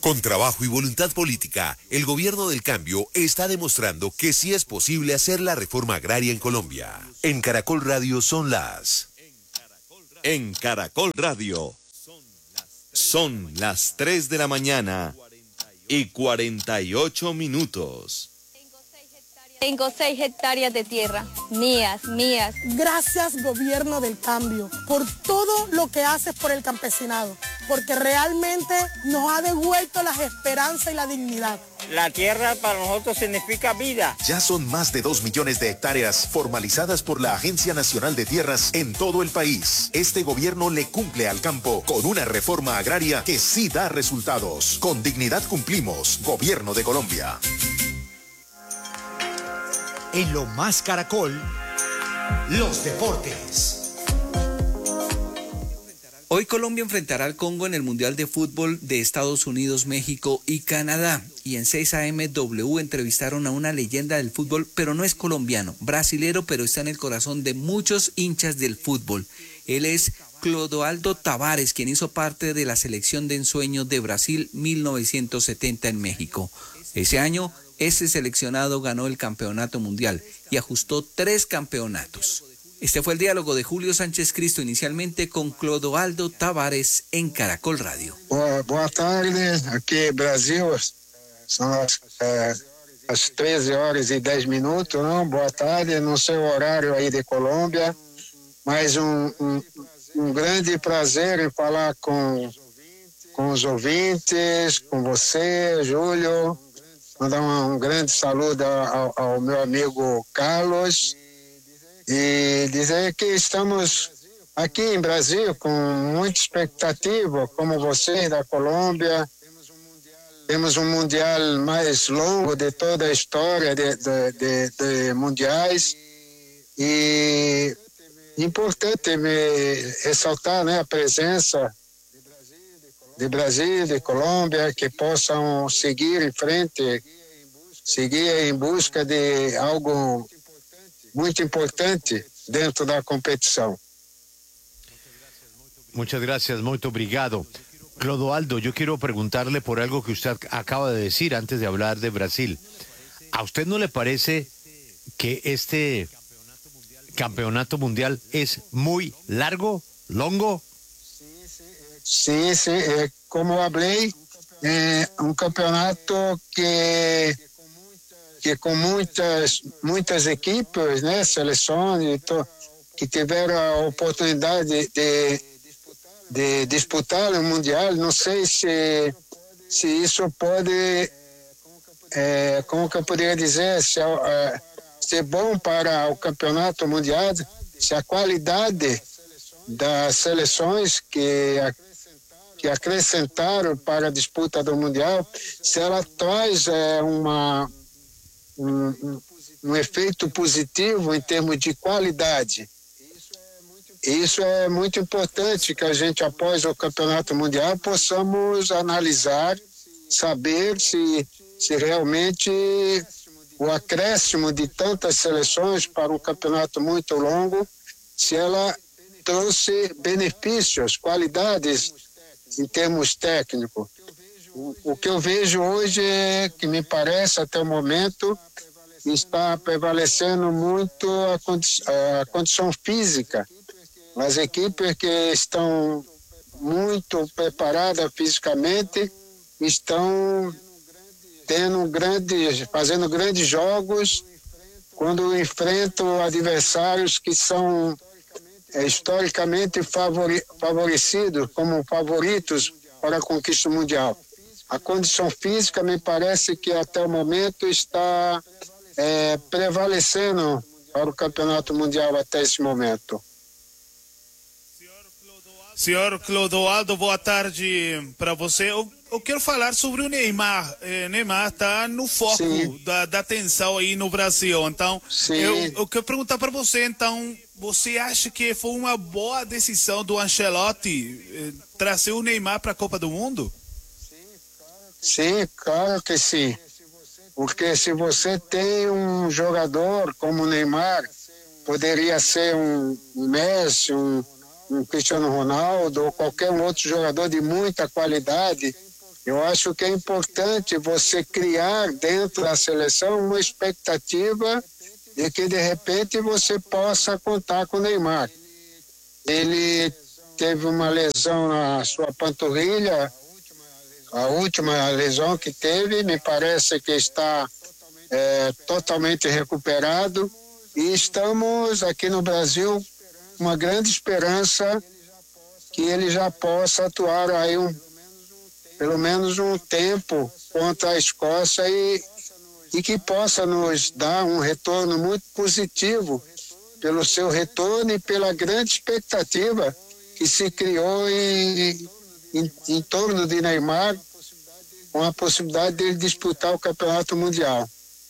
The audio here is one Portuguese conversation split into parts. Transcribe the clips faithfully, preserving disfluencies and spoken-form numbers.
Con trabajo y voluntad política, el gobierno del cambio está demostrando que sí es posible hacer la reforma agraria en Colombia. En Caracol Radio son las... En Caracol Radio son las tres de la mañana y cuarenta y ocho minutos. Tengo seis hectáreas de tierra, mías, mías. Gracias, gobierno del cambio, por todo lo que haces por el campesinado, porque realmente nos ha devuelto las esperanzas y la dignidad. La tierra para nosotros significa vida. Ya son más de dos millones de hectáreas formalizadas por la Agencia Nacional de Tierras en todo el país. Este gobierno le cumple al campo con una reforma agraria que sí da resultados. Con dignidad cumplimos, Gobierno de Colombia. En lo más Caracol, los deportes. Hoy Colombia enfrentará al Congo en el Mundial de Fútbol de Estados Unidos, México y Canadá. Y en seis A M W entrevistaron a una leyenda del fútbol, pero no es colombiano, brasilero, pero está en el corazón de muchos hinchas del fútbol. Él es Clodoaldo Tavares, quien hizo parte de la selección de ensueño de Brasil mil novecientos setenta en México. Ese año, este seleccionado ganó el campeonato mundial y ajustó tres campeonatos. Este fue el diálogo de Julio Sánchez Cristo inicialmente con Clodoaldo Tavares en Caracol Radio. Boa, boa tarde, aqui Brasil, são as, é, as treze horas e dez minutos, não? Boa tarde, no seu horário aí de Colômbia, mas um, um, um grande prazer em falar com, com os ouvintes, com você, Júlio. Mandar um grande saludo ao, ao meu amigo Carlos e dizer que estamos aqui em Brasil com muita expectativa, como vocês da Colômbia. Temos um mundial mais longo de toda a história de, de, de, de mundiais e importante me ressaltar, né, a presença de Brasil, de Colômbia, que possam seguir em frente, seguir em busca de algo muito importante dentro da competição. Muchas gracias, muito obrigado. Clodoaldo, yo quiero preguntarle por algo que usted acaba de decir antes de hablar de Brasil. ¿A usted no le parece que este campeonato mundial es muy largo, longo? Sim, sim, é, como eu falei, é um campeonato que, que com muitas, muitas equipes, né, seleções, que tiveram a oportunidade de, de, de disputar o Mundial. Não sei se, se isso pode, é, como que eu poderia dizer, se é, se é bom para o campeonato mundial, se a qualidade das seleções que que acrescentaram para a disputa do Mundial, se ela traz é, uma, um, um efeito positivo em termos de qualidade. Isso é muito importante que a gente, após o Campeonato Mundial, possamos analisar, saber se, se realmente o acréscimo de tantas seleções para um campeonato muito longo, se ela trouxe benefícios, qualidades em termos técnicos. O, o que eu vejo hoje é que me parece, até o momento, está prevalecendo muito a, condi- a condição física. As equipes que estão muito preparadas fisicamente estão tendo grandes, fazendo grandes jogos quando enfrentam adversários que são É, historicamente favori, favorecidos como favoritos para a conquista mundial. A condição física me parece que até o momento está é, prevalecendo para o campeonato mundial até esse momento. Senhor Clodoaldo, boa tarde para você. Eu, eu quero falar sobre o Neymar. É, Neymar está no foco da, da atenção aí no Brasil. Então, eu, eu quero perguntar para você, então, você acha que foi uma boa decisão do Ancelotti eh, trazer o Neymar para a Copa do Mundo? Sim, claro que sim. Porque se você tem um jogador como o Neymar, poderia ser um Messi, um, um Cristiano Ronaldo ou qualquer outro jogador de muita qualidade Eu acho que é importante você criar dentro da seleção uma expectativa de que, de repente, você possa contar com o Neymar. Ele teve uma lesão na sua panturrilha, a última lesão que teve, me parece que está é, totalmente recuperado, e estamos aqui no Brasil com uma grande esperança que ele já possa atuar aí um, pelo menos um tempo contra a Escócia e, e que possa nos dar um retorno muito positivo pelo seu retorno e pela grande expectativa que se criou em, em, em torno de Neymar, com a possibilidade de ele disputar o Campeonato Mundial.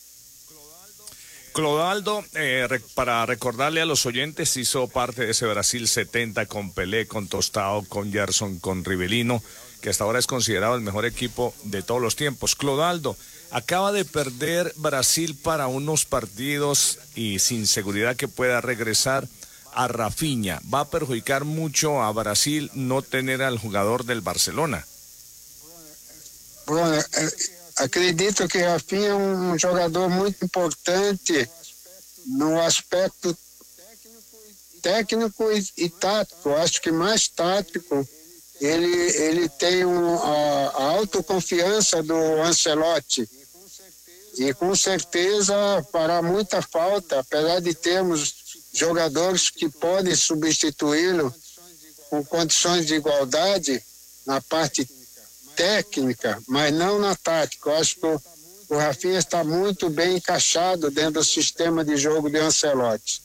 Clodoaldo, eh, rec para recordarle a los oyentes, hizo parte de ese Brasil setenta con Pelé, con Tostao, con Gerson, con Rivelino, que hasta ahora es considerado el mejor equipo de todos los tiempos. Clodoaldo, acaba de perder Brasil para unos partidos y sin seguridad que pueda regresar a Rafinha. ¿Va a perjudicar mucho a Brasil no tener al jugador del Barcelona? Bueno, eh, acredito que Rafinha é um jogador muito importante no aspecto técnico e, e tático. Acho que mais tático. Ele, ele tem um, a, a autoconfiança do Ancelotti e com certeza fará muita falta, apesar de termos jogadores que podem substituí-lo com condições de igualdade na parte técnica, mas não na tática. Eu acho que o, o Rafinha está muito bem encaixado dentro do sistema de jogo de Ancelotti.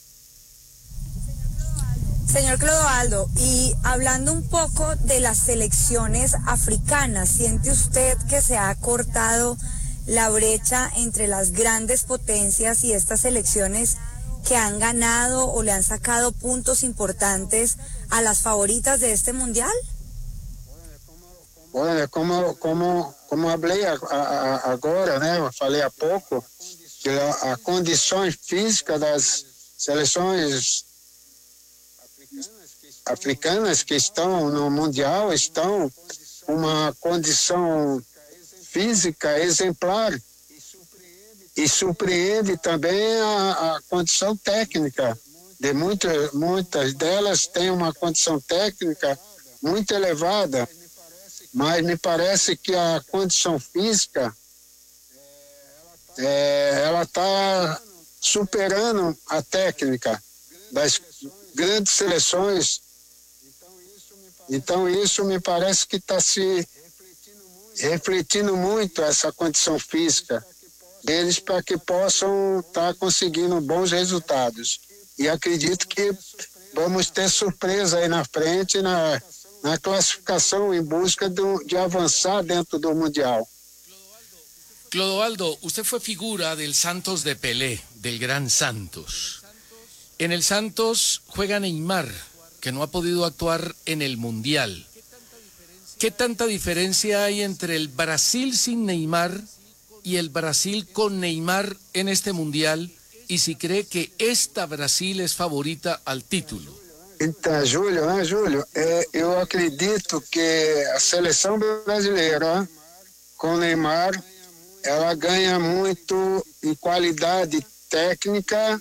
Señor Clodoaldo, y hablando un poco de las selecciones africanas, ¿siente usted que se ha cortado la brecha entre las grandes potencias y estas selecciones que han ganado o le han sacado puntos importantes a las favoritas de este mundial? Olha, como, como, como falei a, a, agora, né, eu falei há pouco, que a, a condições físicas das seleções africanas que estão no Mundial estão com uma condição física exemplar e surpreende também a, a condição técnica de muitas, muitas delas têm uma condição técnica muito elevada, mas me parece que a condição física é, ela está superando a técnica das grandes seleções. Então isso me parece que está se refletindo muito essa condição física deles para que possam estar tá conseguindo bons resultados. E acredito que vamos ter surpresa aí na frente na, na classificação em busca do, de avançar dentro do Mundial. Clodoaldo, usted fue figura del Santos de Pelé, del gran Santos. En el Santos juega Neymar, que no ha podido actuar en el Mundial. ¿Qué tanta diferencia hay entre el Brasil sin Neymar y el Brasil con Neymar en este Mundial? Y si cree que esta Brasil es favorita al título. Então, Júlio, né, Júlio? É, eu acredito que a seleção brasileira com Neymar, ela ganha muito em qualidade técnica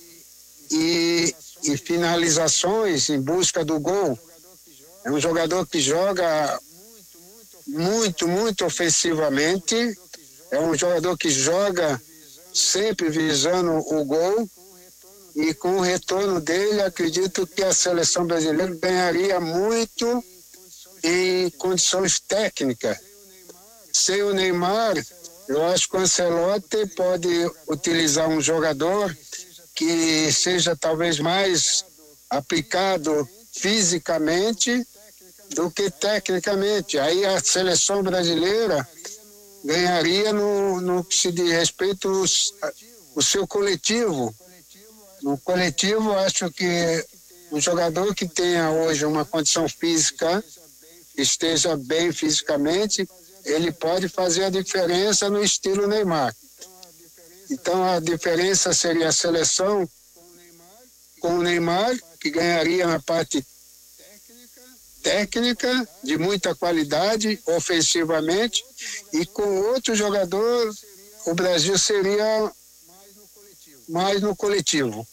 e e finalizações em busca do gol. É um jogador que joga muito, muito ofensivamente, é um jogador que joga sempre visando o gol, e com o retorno dele, acredito que a seleção brasileira ganharia muito em condições técnicas. Sem o Neymar, eu acho que o Ancelotti pode utilizar um jogador que seja talvez mais aplicado fisicamente do que tecnicamente. Aí a seleção brasileira ganharia no, no que se diz respeito ao seu coletivo. No coletivo, acho que um jogador que tenha hoje uma condição física, que esteja bem fisicamente, ele pode fazer a diferença no estilo Neymar. Então a diferença seria a seleção com o Neymar, que ganharia na parte técnica, de muita qualidade ofensivamente, e com outro jogador o Brasil seria mais no coletivo.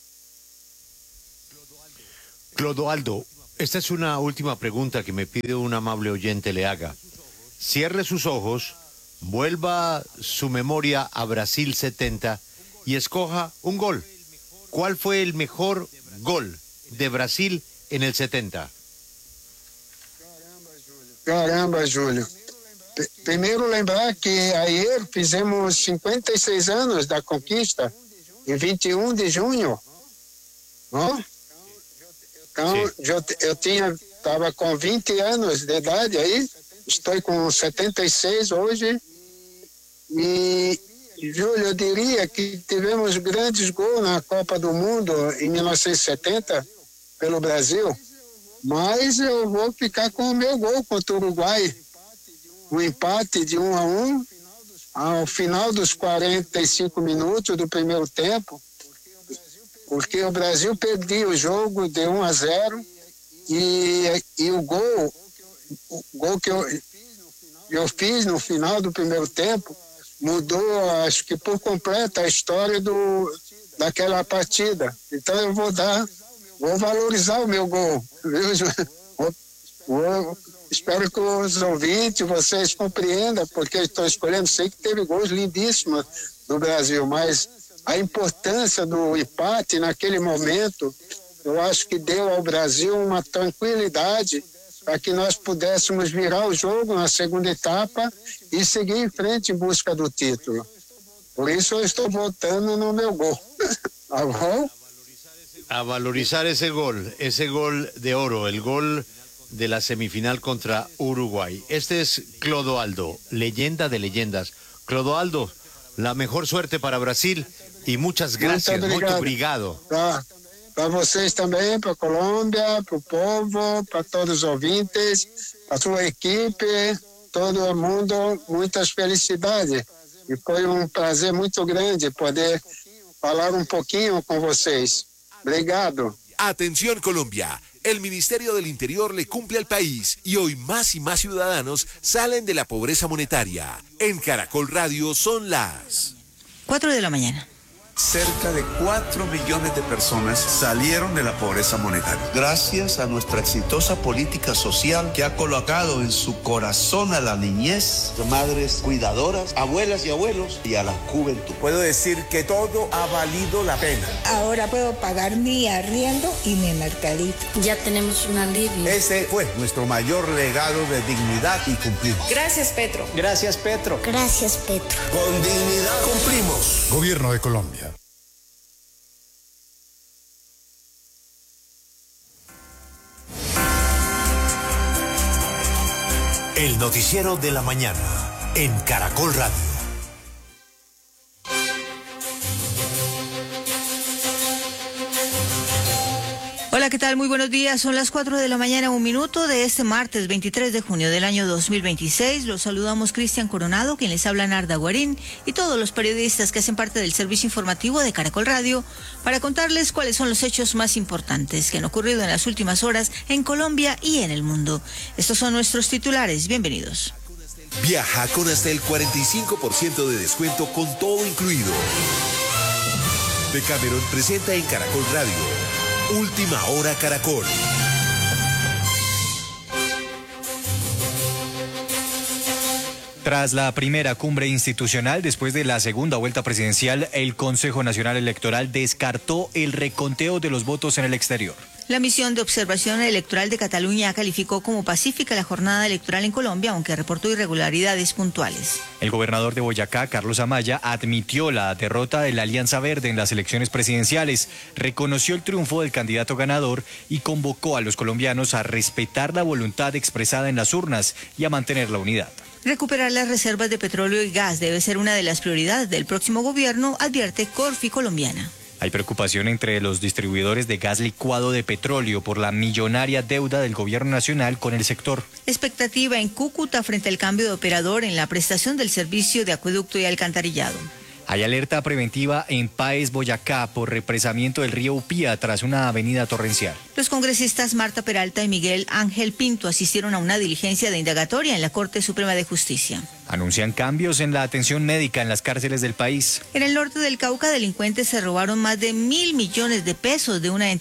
Clodoaldo, esta es una última pregunta que me pide un amable oyente le haga. Cierre sus ojos, vuelva su memoria a Brasil setenta y escoja un gol. ¿Cuál fue el mejor gol de Brasil en el setenta? Caramba, Júlio. P- primeiro lembrar que ayer fizemos cinquenta e seis anos da conquista, em vinte e um de junho, não? Então, eu, eu tinha, estava com vinte anos de idade aí, estou com setenta e seis hoje, e, Júlio, eu diria que tivemos grandes gols na Copa do Mundo em mil novecentos e setenta, pelo Brasil, mas eu vou ficar com o meu gol contra o Uruguai, um empate de um a um, ao final dos quarenta e cinco minutos do primeiro tempo, porque o Brasil perdia o jogo de um a zero e, e o gol, o gol que eu, eu fiz no final do primeiro tempo mudou, acho que por completo, a história do, daquela partida. Então eu vou dar, vou valorizar o meu gol, viu? Vou, vou, espero que os ouvintes, vocês compreendam, porque eu estou escolhendo, sei que teve gols lindíssimos no Brasil, mas a importância do empate naquele momento, eu acho que deu ao Brasil uma tranquilidade para que nós pudéssemos virar o jogo na segunda etapa e seguir em frente em busca do título. Por isso eu estou votando no meu gol. Tá bom? A valorizar ese gol, ese gol de oro, el gol de la semifinal contra Uruguay. Este es Clodoaldo, leyenda de leyendas. Clodoaldo, la mejor suerte para Brasil y muchas gracias. Muito obrigado. Tá. Para vocês também, para a Colômbia, para o povo, para todos os ouvintes, para a sua equipe, todo mundo, muitas felicidades. E foi um prazer muito grande poder falar um pouquinho com vocês. Obrigado. Atención Colombia, el Ministerio del Interior le cumple al país y hoy más y más ciudadanos salen de la pobreza monetaria. En Caracol Radio son las cuatro de la mañana. Cerca de cuatro millones de personas salieron de la pobreza monetaria. Gracias a nuestra exitosa política social que ha colocado en su corazón a la niñez, madres cuidadoras, abuelas y abuelos y a la juventud. Puedo decir que todo ha valido la pena. Ahora puedo pagar mi arriendo y mi mercadito. Ya tenemos un alivio. Ese fue nuestro mayor legado de dignidad y cumplimos. Gracias, Petro. Gracias, Petro. Gracias, Petro. Con dignidad cumplimos. Gobierno de Colombia. El noticiero de la mañana en Caracol Radio. Hola, ¿qué tal? Muy buenos días. Son las cuatro de la mañana, un minuto de este martes veintitrés de junio del año dos mil veintiséis. Los saludamos Cristian Coronado, quien les habla Narda Guarín, y todos los periodistas que hacen parte del servicio informativo de Caracol Radio para contarles cuáles son los hechos más importantes que han ocurrido en las últimas horas en Colombia y en el mundo. Estos son nuestros titulares. Bienvenidos. Viaja con hasta el cuarenta y cinco por ciento de descuento con todo incluido. Decameron presenta en Caracol Radio Última Hora Caracol. Tras la primera cumbre institucional, después de la segunda vuelta presidencial, el Consejo Nacional Electoral descartó el reconteo de los votos en el exterior. La misión de observación electoral de Cataluña calificó como pacífica la jornada electoral en Colombia, aunque reportó irregularidades puntuales. El gobernador de Boyacá, Carlos Amaya, admitió la derrota de la Alianza Verde en las elecciones presidenciales, reconoció el triunfo del candidato ganador y convocó a los colombianos a respetar la voluntad expresada en las urnas y a mantener la unidad. Recuperar las reservas de petróleo y gas debe ser una de las prioridades del próximo gobierno, advierte Corfi Colombiana. Hay preocupación entre los distribuidores de gas licuado de petróleo por la millonaria deuda del gobierno nacional con el sector. Expectativa en Cúcuta frente al cambio de operador en la prestación del servicio de acueducto y alcantarillado. Hay alerta preventiva en Páez, Boyacá, por represamiento del río Upía tras una avenida torrencial. Los congresistas Marta Peralta y Miguel Ángel Pinto asistieron a una diligencia de indagatoria en la Corte Suprema de Justicia. Anuncian cambios en la atención médica en las cárceles del país. En el norte del Cauca, delincuentes se robaron más de mil millones de pesos de una entidad